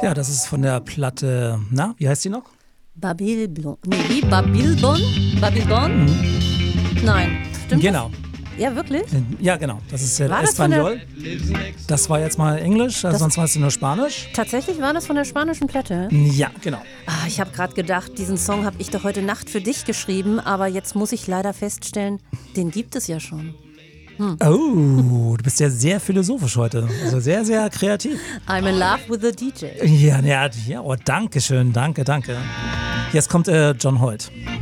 Ja, das ist von der Platte, na, wie heißt die noch? Babylon. Nee, wie? Babylon? Babylon? Nein. Stimmt Genau. das? Ja, wirklich? Ja, genau. Das ist der War das von der- Espanol. Das war jetzt mal Englisch, sonst war es nur Spanisch. Tatsächlich war das von der spanischen Platte? Ja, genau. Ich habe gerade gedacht, diesen Song habe ich doch heute Nacht für dich geschrieben, aber jetzt muss ich leider feststellen, den gibt es ja schon. Oh, du bist ja sehr philosophisch heute. Also sehr, sehr kreativ. I'm in love with the DJ. Ja, oh, danke schön. Danke. Jetzt kommt John Holt.